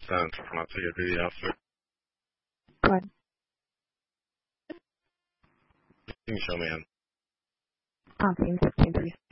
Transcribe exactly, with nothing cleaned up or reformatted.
sense from what you do after. Go ahead. You can show me in. On screen sixteen thirty-six.